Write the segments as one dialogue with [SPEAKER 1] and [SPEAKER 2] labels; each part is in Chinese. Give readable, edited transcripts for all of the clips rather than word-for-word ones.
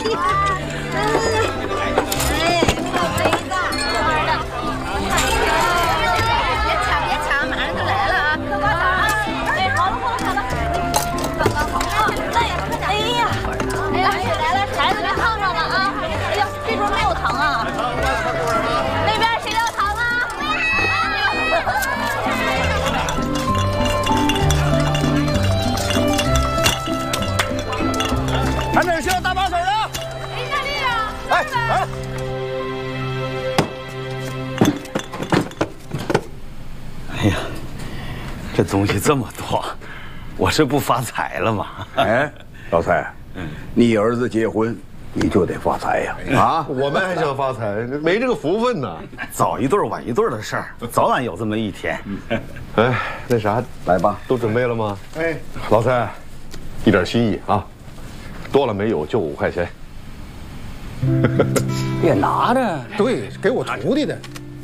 [SPEAKER 1] 别抢，马上就来了啊！嗑瓜子啊！哎，好了，刚刚好。哎呀，来了，孩子别烫着了啊！哎呀，这桌没有糖啊。那边谁要糖啊？
[SPEAKER 2] 看哪需要搭把手的？
[SPEAKER 1] 意大利啊！
[SPEAKER 2] 哎哎！哎呀，这东西这么多，我这不发财了吗？
[SPEAKER 3] 哎，老蔡，你儿子结婚，你就得发财呀！啊，
[SPEAKER 4] 我们还想发财，没这个福分呢。
[SPEAKER 2] 早一对晚一对的事儿，早晚有这么一天。
[SPEAKER 4] 哎，那啥，
[SPEAKER 3] 来吧，
[SPEAKER 4] 都准备了吗？
[SPEAKER 3] 哎，
[SPEAKER 4] 老蔡，一点心意啊，多了没有就5块钱。
[SPEAKER 3] 别拿着，
[SPEAKER 5] 对，给我徒弟的。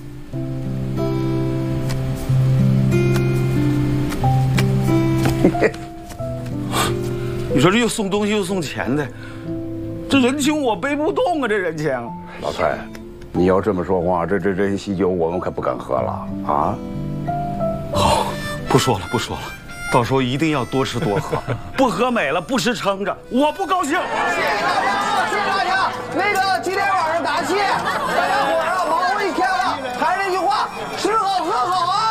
[SPEAKER 2] 你说这又送东西又送钱的，这人情我背不动啊！这人情，
[SPEAKER 3] 老蔡，你要这么说话，这喜酒我们可不敢喝了啊！
[SPEAKER 2] 好，不说了，到时候一定要多吃多喝，不喝美了，不吃撑着，我不高兴。
[SPEAKER 6] 谢谢大家，那个今天晚上答谢，大家伙儿啊，忙活一天了，还是那句话，吃好喝好啊！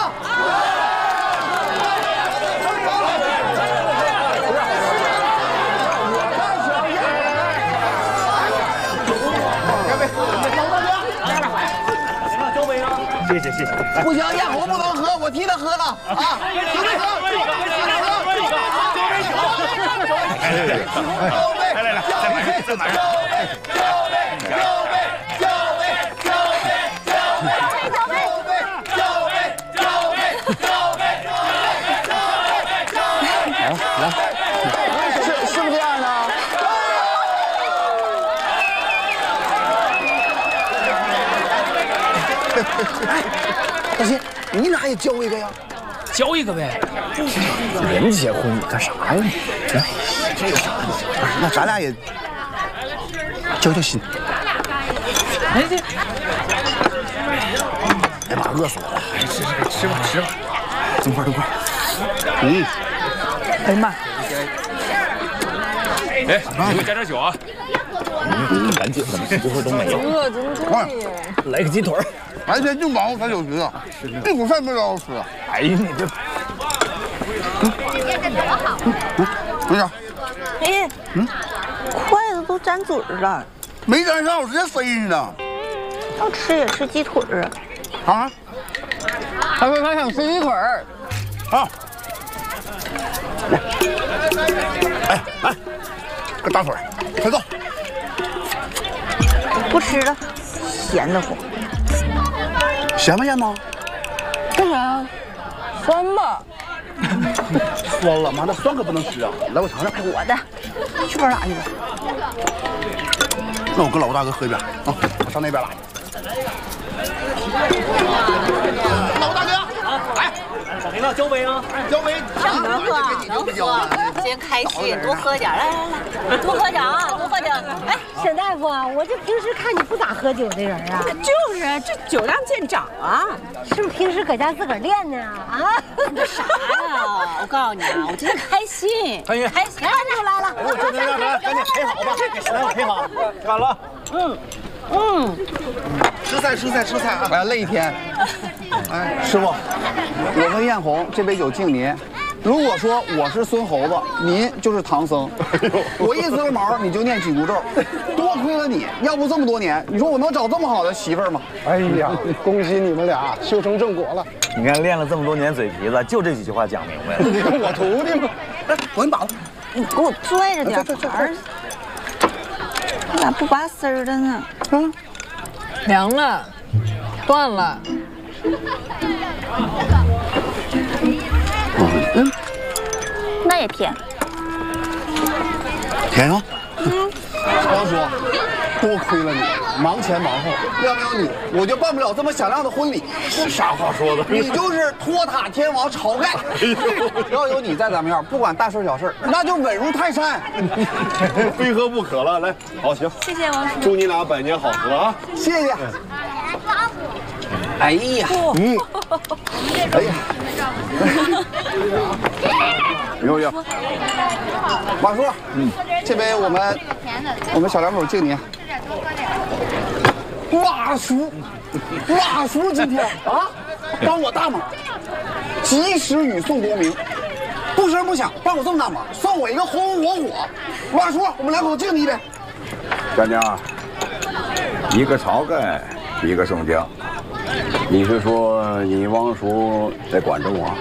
[SPEAKER 2] 谢谢。
[SPEAKER 6] 不行，艳红不能喝，我替他喝了啊！替他喝，
[SPEAKER 2] 在哪儿？
[SPEAKER 6] 是不是这样的？大鑫，你哪也交一个呀？
[SPEAKER 5] 交一个呗。
[SPEAKER 6] 人结婚你干啥呀？来，这有啥？不是，那咱俩也交心。
[SPEAKER 5] 哎这，
[SPEAKER 6] 哎妈，饿死我了！
[SPEAKER 5] 吃吧。
[SPEAKER 6] 等会儿。
[SPEAKER 5] 哎妈！
[SPEAKER 7] 哎，你给我加点酒啊！
[SPEAKER 2] 赶紧的，一会儿都没了。
[SPEAKER 1] 饿真对。
[SPEAKER 5] 来个鸡腿。
[SPEAKER 6] 白天就忙活才有吃啊，一股饭没让我吃。
[SPEAKER 2] 哎呀，你这，
[SPEAKER 6] 没啥，
[SPEAKER 1] 哎，筷子都沾嘴了，
[SPEAKER 6] 没沾上，我直接塞进去的。
[SPEAKER 1] 要吃也吃鸡腿啊。
[SPEAKER 6] 啊？
[SPEAKER 5] 他说他想吃鸡腿儿。
[SPEAKER 6] 好。来，个大腿，快走。
[SPEAKER 1] 不吃了，咸得慌。
[SPEAKER 6] 咸不咸吗？
[SPEAKER 5] 干啥？酸吧。
[SPEAKER 6] 酸了，妈，那酸可不能吃啊！来，我尝尝。
[SPEAKER 1] 我的，去边拉去吧。
[SPEAKER 6] 那我跟老大哥喝一边啊，我上那边拉。老大哥，来，
[SPEAKER 5] 咋的了？交杯啊！
[SPEAKER 6] 交杯。
[SPEAKER 1] 能喝，今天开心，多喝点，来，多喝点啊，多喝点。哎，
[SPEAKER 8] 沈大夫，我这平时看你不咋喝酒的人啊，
[SPEAKER 1] 就是这酒量见长啊，
[SPEAKER 8] 是不是平时搁家自个儿练呢？啊，
[SPEAKER 1] 那啥呀？我告诉你啊，我今天开心，开心，
[SPEAKER 8] 来就来了，
[SPEAKER 6] 来，赶紧陪好吧，来，我陪好，
[SPEAKER 2] 干了。
[SPEAKER 6] 吃菜啊！我要累一天。哎，师傅，我跟艳红这杯酒敬您。如果说我是孙猴子，您就是唐僧，我一根毛你就念紧箍咒，多亏了你，要不这么多年，你说我能找这么好的媳妇儿吗？
[SPEAKER 5] 哎呀，恭喜你们俩修成正果了。
[SPEAKER 2] 你看练了这么多年嘴皮子，就这几句话讲明白了。
[SPEAKER 5] 你看我徒弟吗？
[SPEAKER 6] 来，我给你把子。
[SPEAKER 1] 你给我拽着点玩儿，你咋不拔丝儿的呢？
[SPEAKER 5] 凉了，断了。
[SPEAKER 1] 那也甜。
[SPEAKER 6] 甜啊！高叔， 多亏了你，忙前忙后，要没有你，我就办不了这么响亮的婚礼。
[SPEAKER 4] 啥话说的？
[SPEAKER 6] 你就是托塔天王晁盖。要有你在咱们院，不管大事小事，那就稳如泰山，
[SPEAKER 4] 非喝不可了。来，好行，
[SPEAKER 1] 谢谢王叔。
[SPEAKER 4] 祝你俩百年好合啊！
[SPEAKER 6] 谢谢。哎呀，哎呀，有有，马叔，这杯我们小两口敬您。马叔今天啊，帮我大忙，及时雨送功名，不声不响帮我这么大忙，送我一个红红火火。马叔，我们两口敬你一杯。
[SPEAKER 3] 干娘，一个晁盖，一个宋江。你是说你王叔在管着我？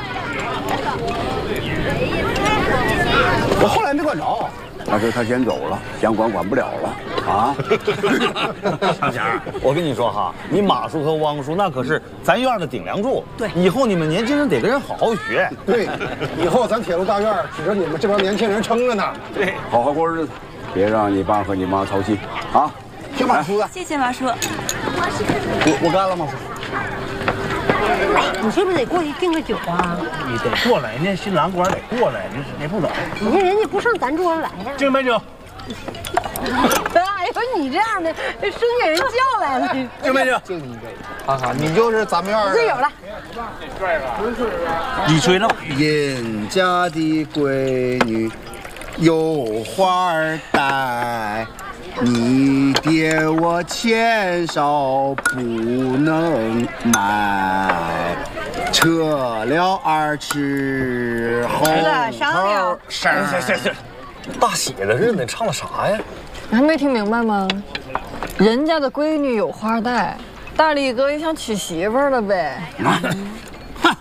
[SPEAKER 6] 我后来没管着，
[SPEAKER 3] 那是他先走了，想管不了了啊！
[SPEAKER 2] 强强，我跟你说哈，你马叔和汪叔那可是咱院的顶梁柱，对，以后你们年轻人得跟人好好学。
[SPEAKER 5] 对，以后咱铁路大院指着你们这帮年轻人撑着呢。
[SPEAKER 2] 对，
[SPEAKER 3] 好好过日子，别让你爸和你妈操心啊！
[SPEAKER 6] 听马叔的，
[SPEAKER 1] 谢谢马叔。
[SPEAKER 6] 我干了，马叔。
[SPEAKER 8] 你是不是得过去敬个酒啊？
[SPEAKER 7] 你得过来，人家新郎官得过来，你不走。
[SPEAKER 8] 你看人家不上咱桌上来呀。
[SPEAKER 7] 敬杯酒。
[SPEAKER 8] 哎呦，你这样的生给人叫来了。
[SPEAKER 7] 敬杯酒。
[SPEAKER 6] 敬你一杯。看看，你就是咱们院的。
[SPEAKER 8] 这有了。
[SPEAKER 2] 你吹了。
[SPEAKER 6] 人家的闺女有花戴。你爹我钱少不能买，扯了二尺后头
[SPEAKER 8] 声。
[SPEAKER 7] 行，大喜的日子你唱的啥呀？
[SPEAKER 5] 你还没听明白吗？人家的闺女有花戴，大力哥也想娶媳妇儿了呗。